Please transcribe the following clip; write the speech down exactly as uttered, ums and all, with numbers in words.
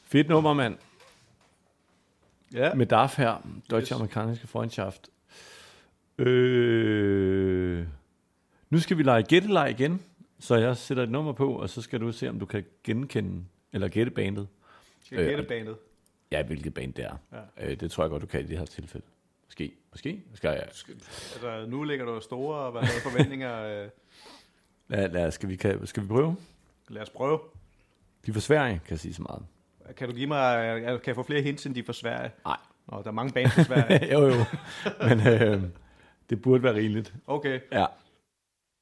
Fedt nummer, mand. Ja. Med D A F her. Deutsche Yes. Amerikanische Freundschaft. Øh... Nu skal vi lege gætteleg igen. Så jeg sætter et nummer på, og så skal du se, om du kan genkende, eller gætte bandet. Skal jeg gætte bandet? Ja, hvilket band det er. Ja. Øh, det tror jeg godt, du kan i det her tilfælde. Måske. Måske. Skal jeg... Skal, altså, nu ligger der store hvad hedder, forventninger. Øh. Lad, lad, skal, vi, kan, skal vi prøve? Lad os prøve. De er fra Sverige, kan jeg sige så meget. Kan du give mig, kan jeg få flere hints, end de er fra Sverige? Nej. Nå, der er mange bands fra Sverige. jo, jo. Men øh, det burde være rigeligt. Okay. Ja.